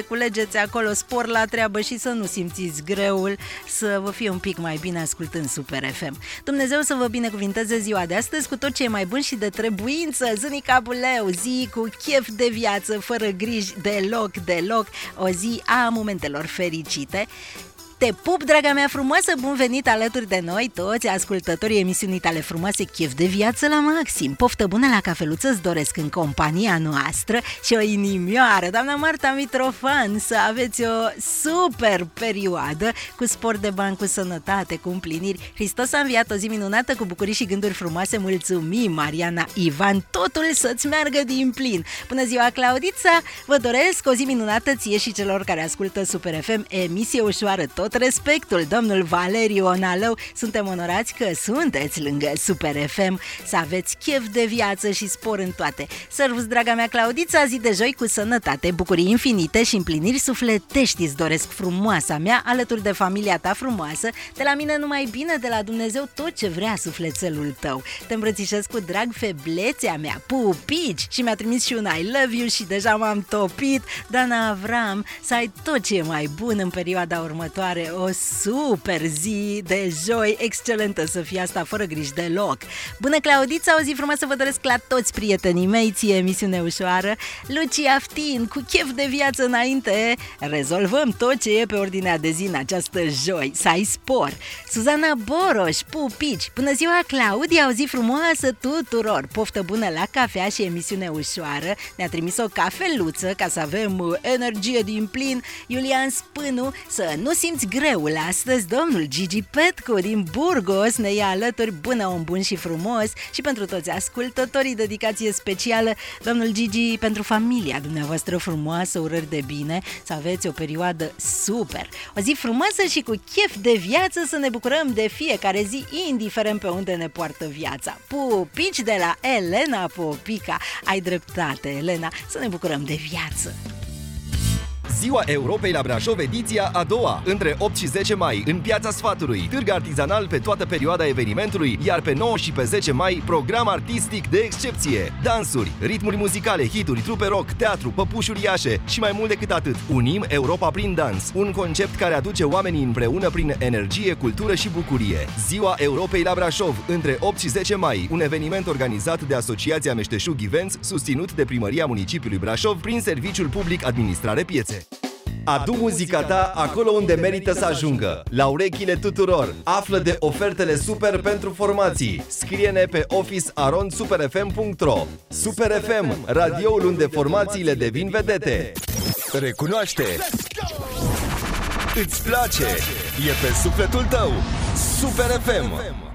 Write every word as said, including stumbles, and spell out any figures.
culegeți acolo spor la treabă și să nu simțiți greul, să vă fie un pic mai bine ascultând Super F M. Dumnezeu să vă binecuvinteze ziua de astăzi cu tot ce e mai bun și de trebuință. Zânica Buleu, zi cu chef de viață, fără griji deloc, deloc, o zi a momentelor fericite. Te pup, draga mea frumoasă, bun venit alături de noi, toți ascultătorii emisiunii tale frumoase, chef de viață la maxim. Poftă bună la cafeluță îți doresc în compania noastră și o inimioară, doamna Marta Mitrofan, să aveți o super perioadă cu sport de bani, cu sănătate, cu împliniri. Hristos a înviat, o zi minunată cu bucurii și gânduri frumoase. Mulțumim, Mariana Ivan, totul să-ți meargă din plin. Bună ziua, Claudița, vă doresc o zi minunată ție și celor care ascultă Super F M, emisie ușoară, tot respectul, domnul Valeriu Onalău, suntem onorați că sunteți lângă Super F M, să aveți chef de viață și spor în toate. Servus, draga mea Claudița, zi de joi cu sănătate, bucurii infinite și împliniri sufletești îți doresc, frumoasa mea, alături de familia ta frumoasă, de la mine numai bine, de la Dumnezeu tot ce vrea sufletelul tău. Te îmbrățișez cu drag, feblețea mea, pupici, și mi-a trimis și un I love you și deja m-am topit. Dana Avram, să ai tot ce e mai bun în perioada următoare. O super zi de joi, excelentă să fie asta, fără griji deloc. Bună, Claudița, o zi frumoasă vă doresc la toți prietenii mei, ție emisiune ușoară. Luci Aftin, cu chef de viață înainte, rezolvăm tot ce e pe ordinea de zi în această joi, să ai spor. Suzana Boroș, pupici, bună ziua, Claudia, o zi frumoasă tuturor, poftă bună la cafea și emisiune ușoară. Ne-a trimis o cafeluță ca să avem energie din plin. Iulian Spânu, să nu simți greul astăzi, domnul Gigi Petcu din Burgos ne ia alături, bună, om bun și frumos. Și pentru toți ascultătorii, dedicație specială, domnul Gigi, pentru familia dumneavoastră frumoasă, urări de bine, să aveți o perioadă super, o zi frumoasă și cu chef de viață, să ne bucurăm de fiecare zi, indiferent pe unde ne poartă viața. Pupici de la Elena Popica, ai dreptate, Elena, să ne bucurăm de viață. Ziua Europei la Brașov, ediția a doua, între opt și zece mai, în Piața Sfatului. Târg artizanal pe toată perioada evenimentului, iar pe nouă și pe zece mai, program artistic de excepție. Dansuri, ritmuri muzicale, hituri, trupe rock, teatru, păpuși uriașe și mai mult decât atât. Unim Europa prin dans, un concept care aduce oamenii împreună prin energie, cultură și bucurie. Ziua Europei la Brașov, între opt și zece mai, un eveniment organizat de Asociația Meșteșug Events, susținut de Primăria Municipiului Brașov prin Serviciul Public Administrare Piețe. Adu muzica ta acolo unde merită să ajungă, la urechile tuturor. Află de ofertele super pentru formații. Scrie-ne pe office arond super f m punct r o. Super F M, radioul unde formațiile devin vedete. Recunoaște! Îți place! E pe sufletul tău! Super F M!